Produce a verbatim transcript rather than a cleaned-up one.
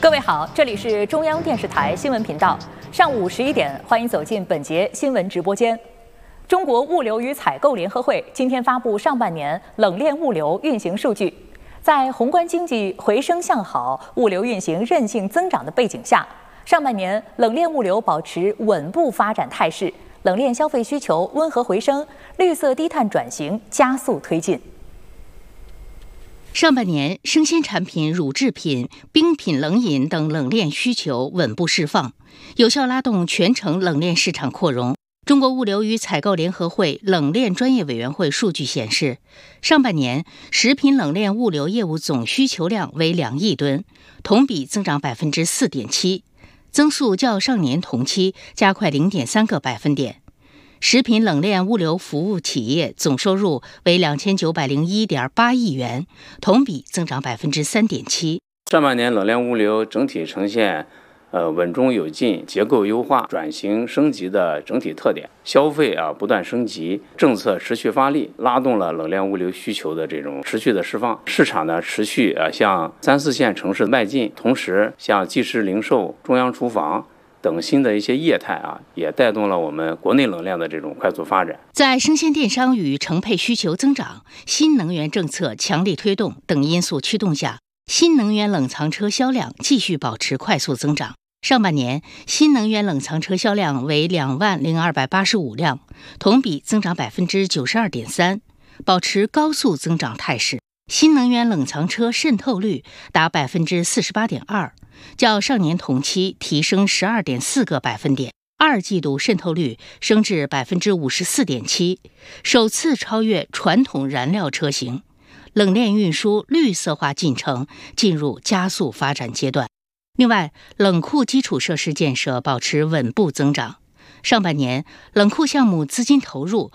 各位好，这里是中央电视台新闻频道，上午十一点，欢迎走进本节新闻直播间。中国物流与采购联合会今天发布上半年冷链物流运行数据，在宏观经济回升向好、物流运行韧性增长的背景下，上半年冷链物流保持稳步发展态势，冷链消费需求温和回升，绿色低碳转型加速推进。 上半年，生鲜产品、乳制品、冰品、冷饮等冷链需求稳步释放，有效拉动全程冷链市场扩容。中国物流与采购联合会冷链专业委员会数据显示，上半年食品冷链物流业务总需求量为两亿吨，同比增长百分之四点七，增速较上年同期加快零点三个百分点。食品冷链物流服务企业总收入为两千九百零一点八亿元，同比增长百分之三点七。 上半年冷链物流整体呈现呃稳中有进、结构优化、转型升级的整体特点。消费啊不断升级，政策持续发力，拉动了冷链物流需求的这种持续的释放。市场呢持续呃向三四线城市迈进，同时像即时零售、中央厨房等新的一些业态啊，也带动了我们国内冷链的这种快速发展。 在生鲜电商与承配需求增长、新能源政策强力推动等因素驱动下，新能源冷藏车销量继续保持快速增长。上半年，新能源冷藏车销量为两万零二百八十五辆，同比增长百分之九十二点三，保持高速增长态势。新能源冷藏车渗透率达百分之四十八点二，较上年同期提升十二点四个百分点。二季度渗透率升至百分之五十四点七，首次超越传统燃料车型。冷链运输绿色化进程进入加速发展阶段。另外，冷库基础设施建设保持稳步增长。上半年，冷库项目资金投入